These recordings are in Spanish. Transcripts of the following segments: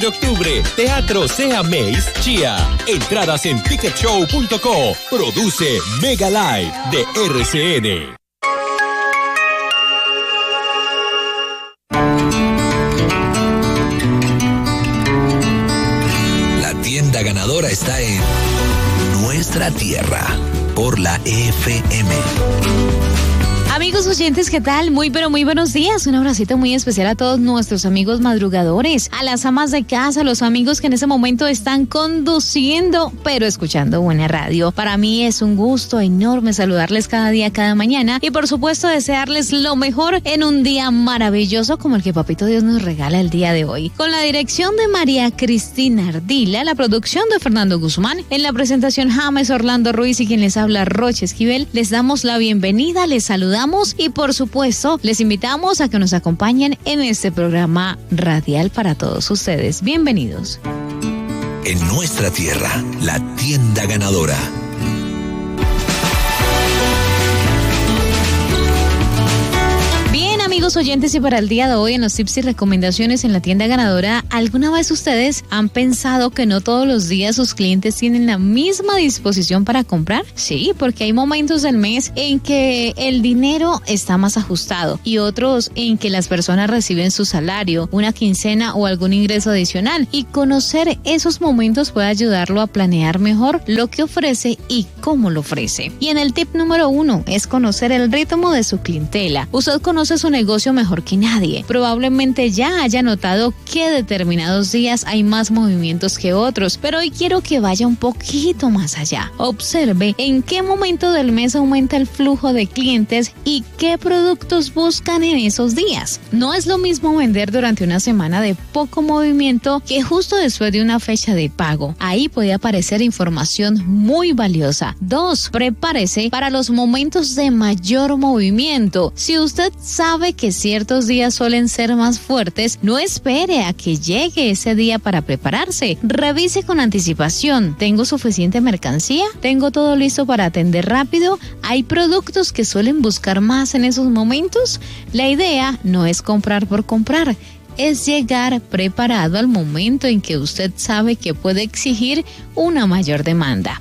de octubre, Teatro Sea Mace Chía. Entradas en ticketshow.co. Produce Mega Live de RCN. La tienda ganadora está en Nuestra Tierra por la FM. Amigos oyentes, ¿qué tal? Muy buenos días. Un abracito muy especial a todos nuestros amigos madrugadores, a las amas de casa, a los amigos que en ese momento están conduciendo, pero escuchando buena radio. Para mí es un gusto enorme saludarles cada día, cada mañana y por supuesto desearles lo mejor en un día maravilloso como el que Papito Dios nos regala el día de hoy. Con la dirección de María Cristina Ardila, la producción de Fernando Guzmán, en la presentación James Orlando Ruiz y quien les habla Roche Esquivel, les damos la bienvenida, les saludamos y por supuesto les invitamos a que nos acompañen en este programa radial para todos ustedes. Bienvenidos. En Nuestra Tierra, la tienda ganadora. Amigos oyentes, y para el día de hoy en los tips y recomendaciones en la tienda ganadora, ¿alguna vez ustedes han pensado que no todos los días sus clientes tienen la misma disposición para comprar? Sí, porque hay momentos del mes en que el dinero está más ajustado y otros en que las personas reciben su salario, una quincena o algún ingreso adicional, y conocer esos momentos puede ayudarlo a planear mejor lo que ofrece y cómo lo ofrece. Y en el tip número 1 es conocer el ritmo de su clientela. Usted conoce su negocio mejor que nadie. Probablemente ya haya notado que determinados días hay más movimientos que otros, pero hoy quiero que vaya un poquito más allá. Observe en qué momento del mes aumenta el flujo de clientes y qué productos buscan en esos días. No es lo mismo vender durante una semana de poco movimiento que justo después de una fecha de pago. Ahí puede aparecer información muy valiosa. 2. Prepárese para los momentos de mayor movimiento. Si usted sabe que ciertos días suelen ser más fuertes, no espere a que llegue ese día para prepararse. Revise con anticipación. ¿Tengo suficiente mercancía? ¿Tengo todo listo para atender rápido? ¿Hay productos que suelen buscar más en esos momentos? La idea no es comprar por comprar, es llegar preparado al momento en que usted sabe que puede exigir una mayor demanda.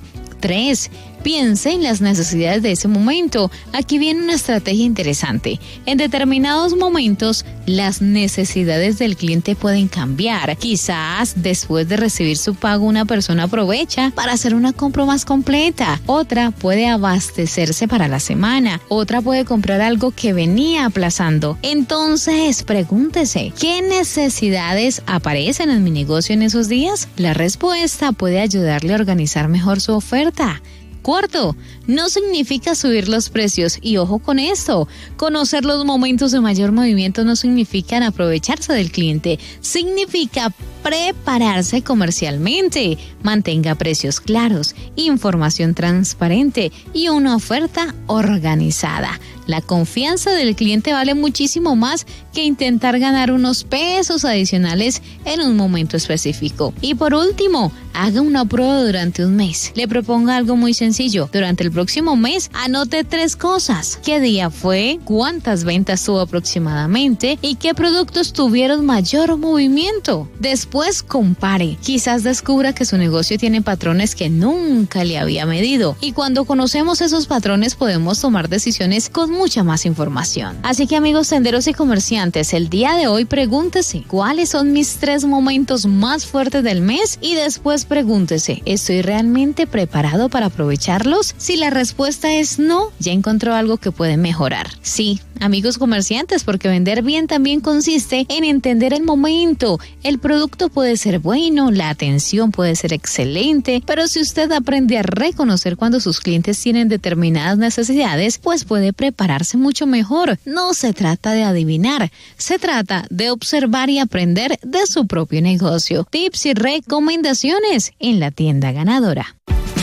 3. Piense en las necesidades de ese momento. Aquí viene una estrategia interesante. En determinados momentos, las necesidades del cliente pueden cambiar. Quizás después de recibir su pago, una persona aprovecha para hacer una compra más completa. Otra puede abastecerse para la semana. Otra puede comprar algo que venía aplazando. Entonces, pregúntese, ¿qué necesidades aparecen en mi negocio en esos días? La respuesta puede ayudarle a organizar mejor su oferta. 4. No significa subir los precios, y ojo con esto, conocer los momentos de mayor movimiento no significa aprovecharse del cliente, significa prepararse comercialmente. Mantenga precios claros, información transparente y una oferta organizada. La confianza del cliente vale muchísimo más que intentar ganar unos pesos adicionales en un momento específico. Y por último, haga una prueba durante un mes. Le propongo algo muy sencillo. Durante el próximo mes, anote 3 cosas. ¿Qué día fue? ¿Cuántas ventas tuvo aproximadamente? ¿Y qué productos tuvieron mayor movimiento? Después compare. Quizás descubra que su negocio tiene patrones que nunca le había medido. Y cuando conocemos esos patrones podemos tomar decisiones con mucha más información. Así que amigos tenderos y comerciantes, el día de hoy pregúntese, ¿cuáles son mis 3 momentos más fuertes del mes? Y después pregúntese, ¿estoy realmente preparado para aprovecharlos? Si la respuesta es no, ya encontró algo que puede mejorar. Sí, amigos comerciantes, porque vender bien también consiste en entender el momento. El producto puede ser bueno, la atención puede ser excelente, pero si usted aprende a reconocer cuando sus clientes tienen determinadas necesidades, pues puede prepararse mucho mejor. No se trata de adivinar, se trata de observar y aprender de su propio negocio. Tips y recomendaciones en la tienda ganadora.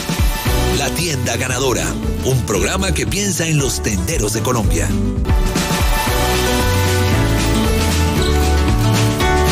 La tienda ganadora, un programa que piensa en los tenderos de Colombia.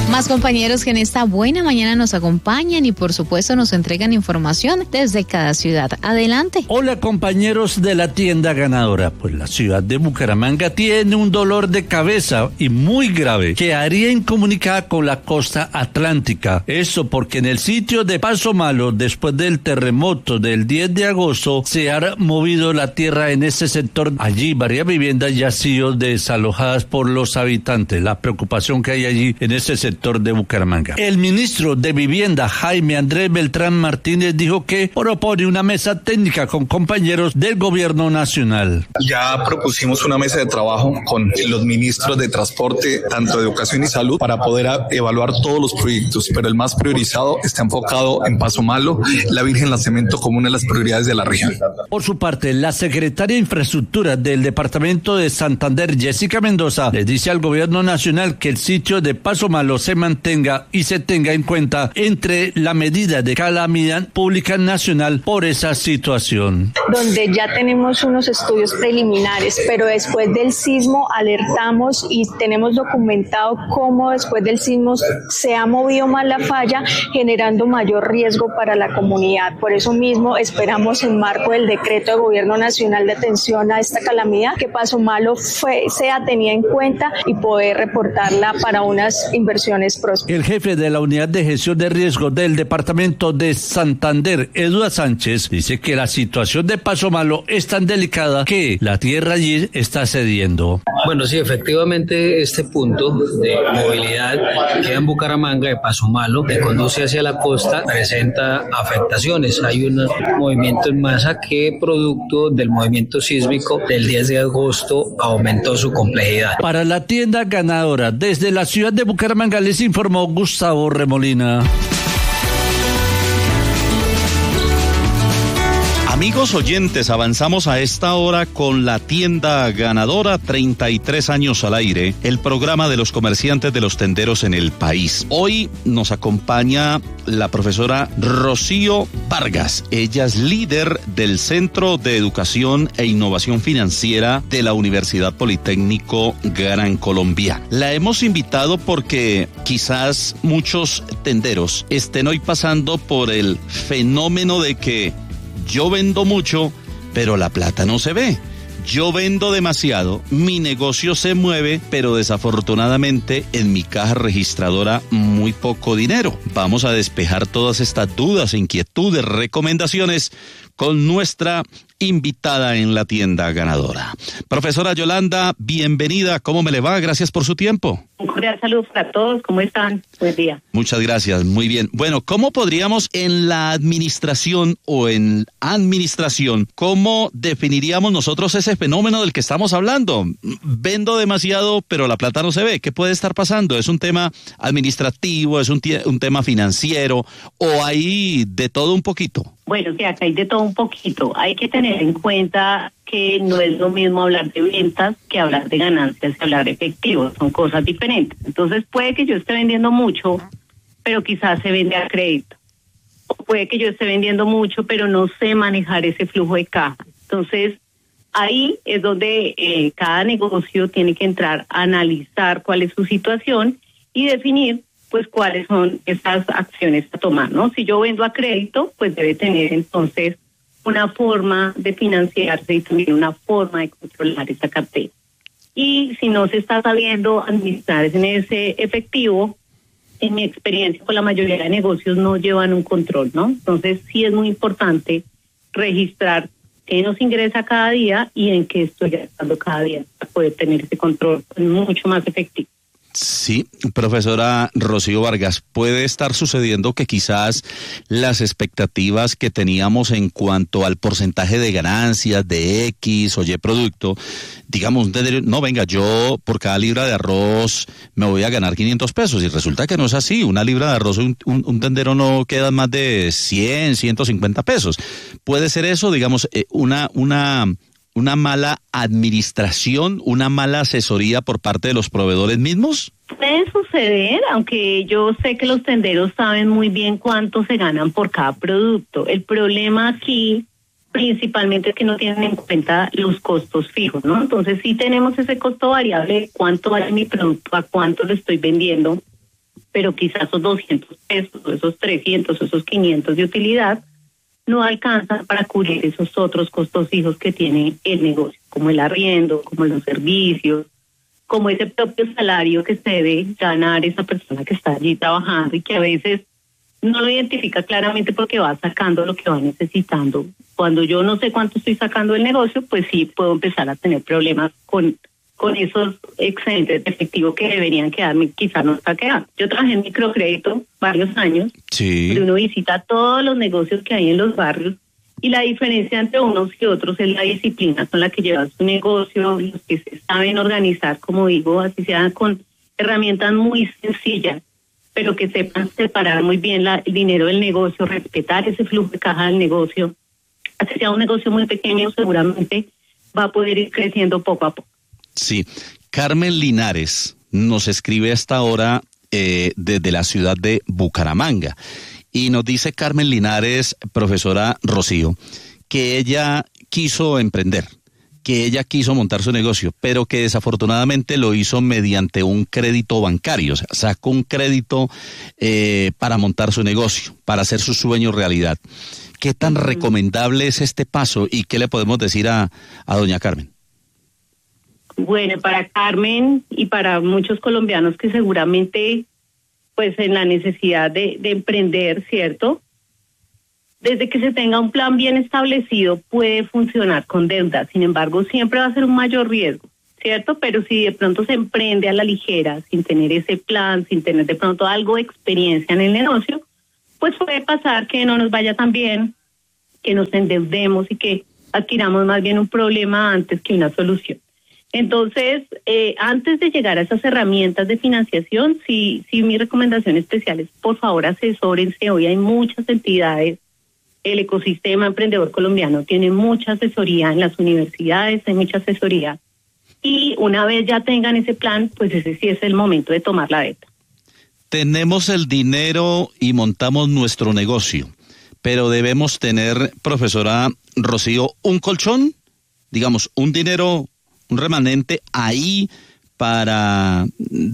Más compañeros que en esta buena mañana nos acompañan y por supuesto nos entregan información desde cada ciudad. Adelante. Hola compañeros de la tienda ganadora. Pues la ciudad de Bucaramanga tiene un dolor de cabeza y muy grave que haría incomunicada con la costa atlántica. Eso porque en el sitio de Paso Malo, después del terremoto del 10 de agosto, se ha movido la tierra en ese sector. Allí varias viviendas ya han sido desalojadas por los habitantes. La preocupación que hay allí en ese sector de Bucaramanga. El ministro de Vivienda, Jaime Andrés Beltrán Martínez, dijo que propone una mesa técnica con compañeros del gobierno nacional. Ya propusimos una mesa de trabajo con los ministros de transporte, tanto de educación y salud, para poder evaluar todos los proyectos, pero el más priorizado está enfocado en Paso Malo, la Virgen Lanzamiento como una de las prioridades de la región. Por su parte, la secretaria de Infraestructura del departamento de Santander, Jessica Mendoza, le dice al gobierno nacional que el sitio de Paso Malo se mantenga y se tenga en cuenta entre la medida de calamidad pública nacional por esa situación. Donde ya tenemos unos estudios preliminares, pero después del sismo alertamos y tenemos documentado cómo después del sismo se ha movido más la falla, generando mayor riesgo para la comunidad. Por eso mismo esperamos, en marco del decreto de Gobierno Nacional de atención a esta calamidad, que Paso Malo sea tenida en cuenta y poder reportarla para unas inversiones próximas. El jefe de la Unidad de Gestión de Riesgo del Departamento de Santander, Eduardo Sánchez, dice que la situación de Paso Malo es tan delicada que la tierra allí está cediendo. Bueno, sí, efectivamente este punto de movilidad que en Bucaramanga, de Paso Malo, que conduce hacia la costa, presenta afectaciones. Hay un movimiento en masa que, producto del movimiento sísmico del 10 de agosto, aumentó su complejidad. Para la tienda ganadora, desde la ciudad de Bucaramanga les informó Gustavo Remolina. Amigos oyentes, avanzamos a esta hora con la tienda ganadora, 33 años al aire, el programa de los comerciantes de los tenderos en el país. Hoy nos acompaña la profesora Rocío Vargas. Ella es líder del Centro de Educación e Innovación Financiera de la Universidad Politécnico Gran Colombia. La hemos invitado porque quizás muchos tenderos estén hoy pasando por el fenómeno de que yo vendo mucho, pero la plata no se ve. Yo vendo demasiado, mi negocio se mueve, pero desafortunadamente en mi caja registradora muy poco dinero. Vamos a despejar todas estas dudas, inquietudes, recomendaciones con nuestra invitada en la tienda ganadora. Profesora Yolanda, bienvenida. ¿Cómo me le va? Gracias por su tiempo. Un cordial saludo para todos. ¿Cómo están? Buen día. Muchas gracias. Muy bien. Bueno, ¿cómo podríamos en la administración cómo definiríamos nosotros ese fenómeno del que estamos hablando? Vendo demasiado, pero la plata no se ve. ¿Qué puede estar pasando? ¿Es un tema administrativo? ¿Es un tema financiero? ¿O hay de todo un poquito? Bueno, sí, acá hay de todo un poquito. Hay que tener en cuenta que no es lo mismo hablar de ventas que hablar de ganancias y hablar de efectivo. Son cosas diferentes. Entonces puede que yo esté vendiendo mucho, pero quizás se vende a crédito. O puede que yo esté vendiendo mucho, pero no sé manejar ese flujo de caja. Entonces ahí es donde cada negocio tiene que entrar a analizar cuál es su situación y definir pues cuáles son estas acciones a tomar, ¿no? Si yo vendo a crédito, pues debe tener entonces una forma de financiarse y también una forma de controlar esa cartera. Y si no se está sabiendo administrar en ese efectivo, en mi experiencia con la mayoría de negocios no llevan un control, ¿no? Entonces sí es muy importante registrar qué nos ingresa cada día y en qué estoy gastando cada día para poder tener ese control mucho más efectivo. Sí, profesora Rocío Vargas, puede estar sucediendo que quizás las expectativas que teníamos en cuanto al porcentaje de ganancias de X o Y producto, digamos, no, venga, yo por cada libra de arroz me voy a ganar 500 pesos y resulta que no es así. Una libra de arroz, un tendero no queda más de 100, 150 pesos. ¿Puede ser eso, digamos, una mala administración, una mala asesoría por parte de los proveedores mismos? Puede suceder, aunque yo sé que los tenderos saben muy bien cuánto se ganan por cada producto. El problema aquí principalmente es que no tienen en cuenta los costos fijos, ¿no? Entonces sí tenemos ese costo variable, cuánto vale mi producto, a cuánto lo estoy vendiendo, pero quizás esos 200 pesos, esos 300, esos 500 de utilidad no alcanzan para cubrir esos otros costos fijos que tiene el negocio, como el arriendo, como los servicios, como ese propio salario que se debe ganar esa persona que está allí trabajando y que a veces no lo identifica claramente porque va sacando lo que va necesitando. Cuando yo no sé cuánto estoy sacando del negocio, pues sí puedo empezar a tener problemas con esos excedentes de efectivo que deberían quedarme, quizás no está quedando. Yo trabajé en microcrédito varios años, donde uno visita todos los negocios que hay en los barrios y la diferencia entre unos y otros es la disciplina con la que llevan su negocio, los que se saben organizar, como digo, así sea con herramientas muy sencillas, pero que sepan separar muy bien el dinero del negocio, respetar ese flujo de caja del negocio. Así sea un negocio muy pequeño, seguramente va a poder ir creciendo poco a poco. Sí, Carmen Linares nos escribe a esta hora desde la ciudad de Bucaramanga y nos dice Carmen Linares, profesora Rocío, que ella quiso emprender, que ella quiso montar su negocio, pero que desafortunadamente lo hizo mediante un crédito bancario, o sea, sacó un crédito para montar su negocio, para hacer su sueño realidad. ¿Qué tan recomendable es este paso y qué le podemos decir a doña Carmen? Bueno, para Carmen y para muchos colombianos que seguramente, pues en la necesidad de emprender, ¿cierto? Desde que se tenga un plan bien establecido puede funcionar con deuda. Sin embargo, siempre va a ser un mayor riesgo, ¿cierto? Pero si de pronto se emprende a la ligera, sin tener ese plan, sin tener de pronto algo de experiencia en el negocio, pues puede pasar que no nos vaya tan bien, que nos endeudemos y que adquiramos más bien un problema antes que una solución. Entonces, antes de llegar a esas herramientas de financiación, sí, mi recomendación especial es, por favor, asesórense. Hoy hay muchas entidades, el ecosistema emprendedor colombiano tiene mucha asesoría en las universidades, hay mucha asesoría. Y una vez ya tengan ese plan, pues ese sí es el momento de tomar la deuda. Tenemos el dinero y montamos nuestro negocio, pero debemos tener, profesora Rocío, un colchón, digamos, un dinero, un remanente ahí para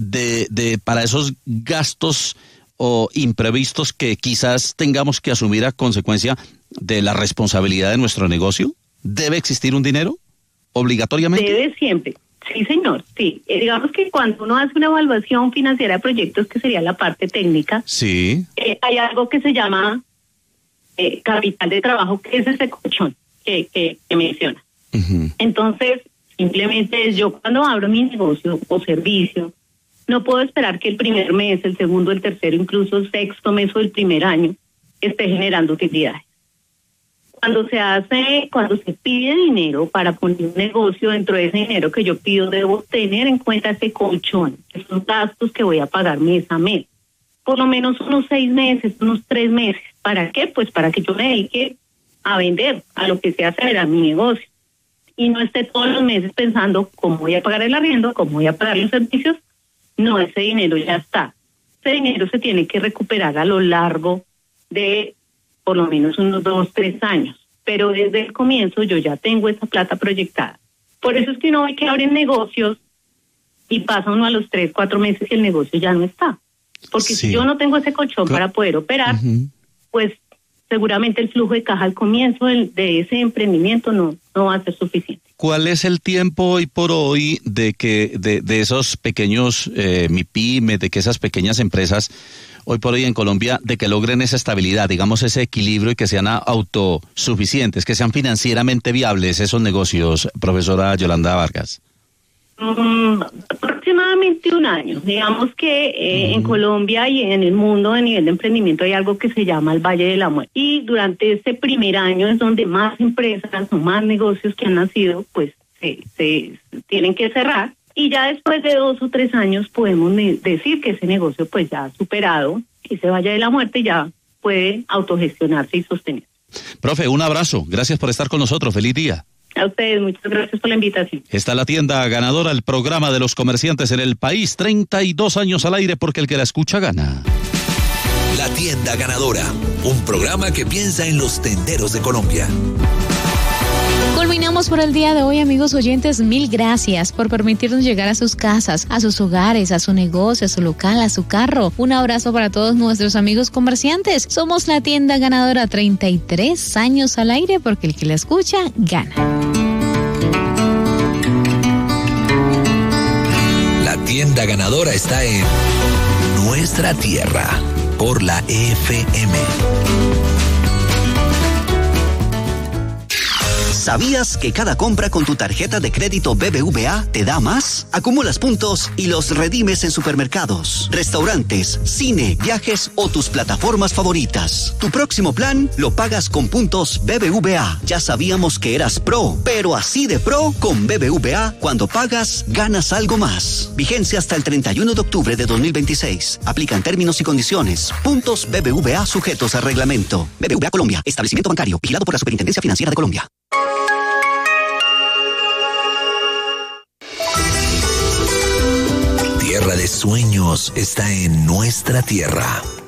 esos gastos o imprevistos que quizás tengamos que asumir a consecuencia de la responsabilidad de nuestro negocio. ¿Debe existir un dinero obligatoriamente? Debe siempre. Sí, señor, sí. Digamos que cuando uno hace una evaluación financiera de proyectos, que sería la parte técnica, sí, hay algo que se llama capital de trabajo, que es ese colchón que menciona. Uh-huh. Entonces, simplemente yo cuando abro mi negocio o servicio, no puedo esperar que el primer mes, el segundo, el tercero, incluso el sexto mes o el primer año esté generando utilidades. Cuando se pide dinero para poner un negocio, dentro de ese dinero que yo pido, debo tener en cuenta ese colchón, esos gastos que voy a pagar mes a mes. Por lo menos unos 6 meses, unos 3 meses. ¿Para qué? Pues para que yo me dedique a vender, a lo que sea hacer a mi negocio. Y no esté todos los meses pensando cómo voy a pagar el arriendo, cómo voy a pagar los servicios. No, ese dinero ya está. Ese dinero se tiene que recuperar a lo largo de por lo menos unos 2, 3 años. Pero desde el comienzo yo ya tengo esa plata proyectada. Por eso es que uno ve que abren negocios y pasa uno a los 3, 4 meses y el negocio ya no está. Porque si yo no tengo ese colchón para poder operar, pues seguramente el flujo de caja al comienzo de ese emprendimiento no va a ser suficiente. ¿Cuál es el tiempo hoy por hoy de que de esos pequeños MIPYME, de que esas pequeñas empresas hoy por hoy en Colombia, de que logren esa estabilidad, digamos ese equilibrio y que sean autosuficientes, que sean financieramente viables esos negocios, profesora Yolanda Vargas? Aproximadamente 1 año. Digamos que en Colombia y en el mundo a nivel de emprendimiento hay algo que se llama el Valle de la Muerte. Y durante este primer año es donde más empresas o más negocios que han nacido, pues se tienen que cerrar. Y ya después de 2 o 3 años podemos decir que ese negocio pues ya ha superado ese Valle de la Muerte y ya puede autogestionarse y sostener. Profe, un abrazo. Gracias por estar con nosotros. Feliz día. A ustedes, muchas gracias por la invitación. Está la tienda ganadora, el programa de los comerciantes en el país. 32 años al aire porque el que la escucha gana. La tienda ganadora, un programa que piensa en los tenderos de Colombia. Terminamos por el día de hoy, amigos oyentes. Mil gracias por permitirnos llegar a sus casas, a sus hogares, a su negocio, a su local, a su carro. Un abrazo para todos nuestros amigos comerciantes. Somos la tienda ganadora, 33 años al aire, porque el que la escucha gana. La tienda ganadora está en nuestra tierra por la FM. ¿Sabías que cada compra con tu tarjeta de crédito BBVA te da más? Acumulas puntos y los redimes en supermercados, restaurantes, cine, viajes o tus plataformas favoritas. Tu próximo plan lo pagas con puntos BBVA. Ya sabíamos que eras pro, pero así de pro con BBVA, cuando pagas, ganas algo más. Vigencia hasta el 31 de octubre de 2026. Aplican términos y condiciones. Puntos BBVA sujetos a reglamento. BBVA Colombia, establecimiento bancario, vigilado por la Superintendencia Financiera de Colombia. Tierra de sueños está en nuestra tierra